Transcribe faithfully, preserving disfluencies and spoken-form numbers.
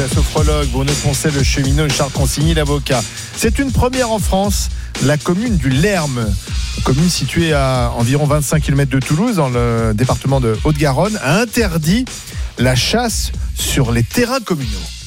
La sophrologue, Bruno Poncet, le cheminot, Charles Consigny, l'avocat. C'est une première en France, la commune du Lerme, commune située à environ vingt-cinq kilomètres de Toulouse, dans le département de Haute-Garonne, a interdit la chasse sur les terrains communaux.